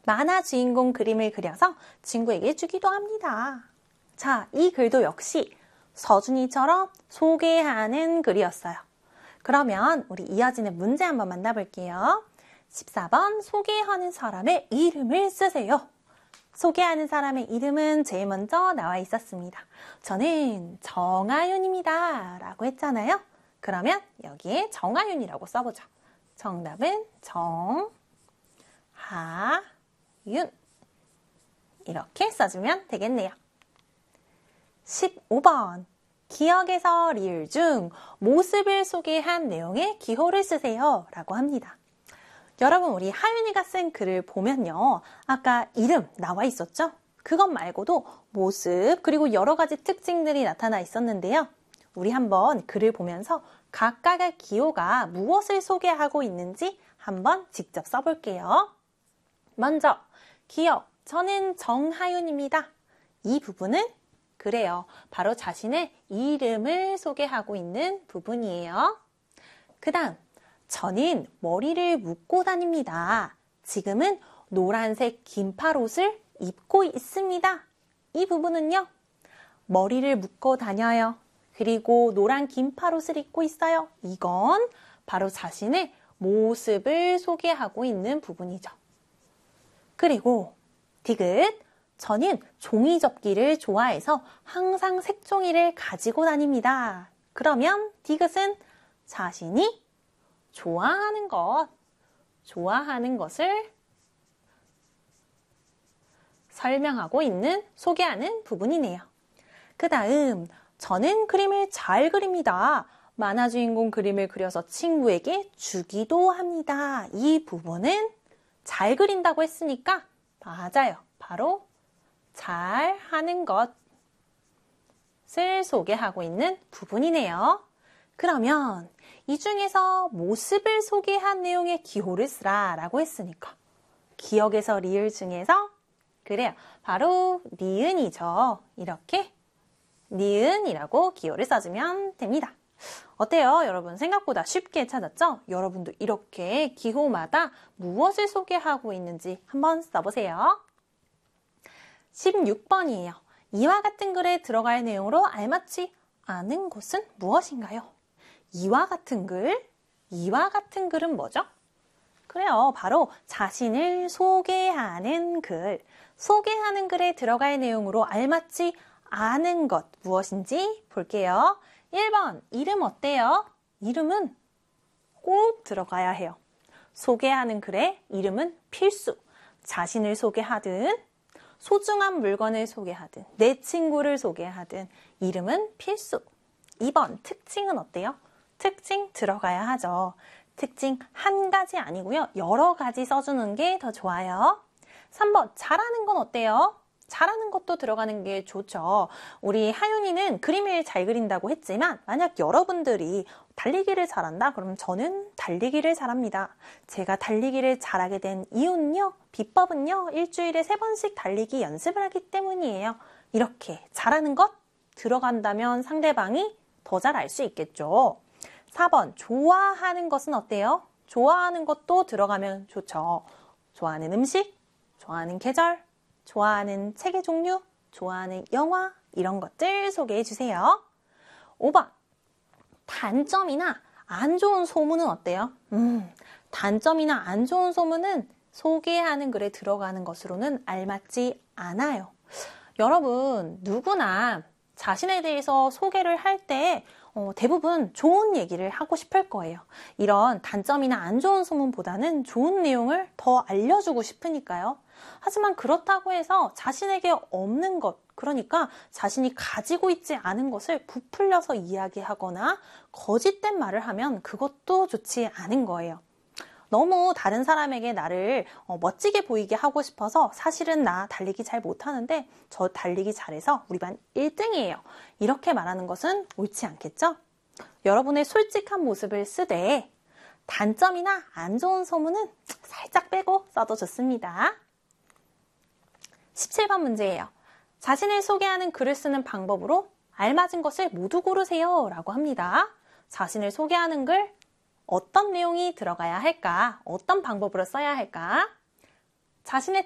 만화 주인공 그림을 그려서 친구에게 주기도 합니다. 자, 이 글도 역시 서준이처럼 소개하는 글이었어요. 그러면 우리 이어지는 문제 한번 만나볼게요. 14번 소개하는 사람의 이름을 쓰세요. 소개하는 사람의 이름은 제일 먼저 나와 있었습니다. 저는 정하윤입니다 라고 했잖아요. 그러면 여기에 정하윤이라고 써보죠. 정답은 정하윤. 이렇게 써주면 되겠네요. 15번 기억에서 리을 중 모습을 소개한 내용의 기호를 쓰세요 라고 합니다. 여러분, 우리 하윤이가 쓴 글을 보면요, 아까 이름 나와 있었죠? 그것 말고도 모습 그리고 여러 가지 특징들이 나타나 있었는데요. 우리 한번 글을 보면서 각각의 기호가 무엇을 소개하고 있는지 한번 직접 써볼게요. 먼저 기억, 저는 정하윤입니다. 이 부분은 그래요, 바로 자신의 이름을 소개하고 있는 부분이에요. 그 다음, 저는 머리를 묶고 다닙니다. 지금은 노란색 긴팔옷을 입고 있습니다. 이 부분은요, 머리를 묶고 다녀요. 그리고 노란 긴팔옷을 입고 있어요. 이건 바로 자신의 모습을 소개하고 있는 부분이죠. 그리고 디귿, 저는 종이접기를 좋아해서 항상 색종이를 가지고 다닙니다. 그러면 디귿은 자신이 좋아하는 것을 설명하고 있는, 소개하는 부분이네요. 그 다음, 저는 그림을 잘 그립니다. 만화 주인공 그림을 그려서 친구에게 주기도 합니다. 이 부분은 잘 그린다고 했으니까 맞아요. 바로 잘하는 것을 소개하고 있는 부분이네요. 그러면 이 중에서 모습을 소개한 내용의 기호를 쓰라 라고 했으니까 기억에서 리을 중에서 그래요, 바로 니은이죠. 이렇게 니은이라고 기호를 써주면 됩니다. 어때요? 여러분, 생각보다 쉽게 찾았죠? 여러분도 이렇게 기호마다 무엇을 소개하고 있는지 한번 써보세요. 16번이에요. 이와 같은 글에 들어갈 내용으로 알맞지 않은 것은 무엇인가요? 이와 같은 글은 뭐죠? 그래요, 바로 자신을 소개하는 글. 소개하는 글에 들어갈 내용으로 알맞지 않은 것 무엇인지 볼게요. 1번, 이름 어때요? 이름은 꼭 들어가야 해요. 소개하는 글에 이름은 필수. 자신을 소개하든 소중한 물건을 소개하든 내 친구를 소개하든 이름은 필수. 2번, 특징은 어때요? 특징 들어가야 하죠. 특징 한 가지 아니고요, 여러 가지 써주는 게 더 좋아요. 3번, 잘하는 건 어때요? 잘하는 것도 들어가는 게 좋죠. 우리 하윤이는 그림을 잘 그린다고 했지만 만약 여러분들이 달리기를 잘한다? 그럼 저는 달리기를 잘합니다. 제가 달리기를 잘하게 된 이유는요, 비법은요, 일주일에 3번씩 달리기 연습을 하기 때문이에요. 이렇게 잘하는 것 들어간다면 상대방이 더 잘 알 수 있겠죠. 4번, 좋아하는 것은 어때요? 좋아하는 것도 들어가면 좋죠. 좋아하는 음식, 좋아하는 계절, 좋아하는 책의 종류, 좋아하는 영화, 이런 것들 소개해 주세요. 5번, 단점이나 안 좋은 소문은 어때요? 단점이나 안 좋은 소문은 소개하는 글에 들어가는 것으로는 알맞지 않아요. 여러분, 누구나 자신에 대해서 소개를 할 때 대부분 좋은 얘기를 하고 싶을 거예요. 이런 단점이나 안 좋은 소문보다는 좋은 내용을 더 알려주고 싶으니까요. 하지만 그렇다고 해서 자신에게 없는 것, 그러니까 자신이 가지고 있지 않은 것을 부풀려서 이야기하거나 거짓된 말을 하면 그것도 좋지 않은 거예요. 너무 다른 사람에게 나를 멋지게 보이게 하고 싶어서 사실은 나 달리기 잘 못하는데 저 달리기 잘해서 우리 반 1등이에요. 이렇게 말하는 것은 옳지 않겠죠? 여러분의 솔직한 모습을 쓰되 단점이나 안 좋은 소문은 살짝 빼고 써도 좋습니다. 17번 문제예요. 자신을 소개하는 글을 쓰는 방법으로 알맞은 것을 모두 고르세요 라고 합니다. 자신을 소개하는 글 어떤 내용이 들어가야 할까? 어떤 방법으로 써야 할까? 자신의